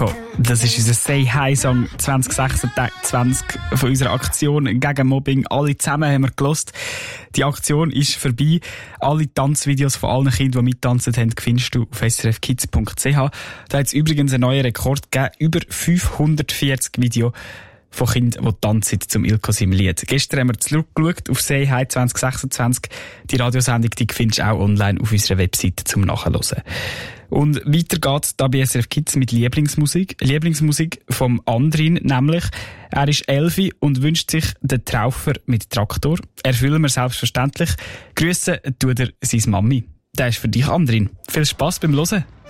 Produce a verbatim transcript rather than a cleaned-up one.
Ilko. Das ist unser Say Hi Song zwanzig sechsundzwanzig von unserer Aktion gegen Mobbing. Alle zusammen haben wir gelost. Die Aktion ist vorbei. Alle Tanzvideos von allen Kindern, die mittanzen haben, findest du auf s r f kids punkt c h. Da hat es übrigens einen neuen Rekord gegeben. Über fünfhundertvierzig Videos von Kindern, die tanzen zum Ilko seinem Lied. Gestern haben wir zurückgeschaut auf Say Hi zwanzig sechsundzwanzig. Die Radiosendung die findest du auch online auf unserer Webseite zum Nachhören. Und weiter geht's da bei S R F Kids mit Lieblingsmusik. Lieblingsmusik vom Andrin, nämlich er ist elfi und wünscht sich den Traufer mit Traktor. Erfüllen wir selbstverständlich. Grüße tut er seine Mami. Der ist für dich, Andrin. Viel Spass beim Hören.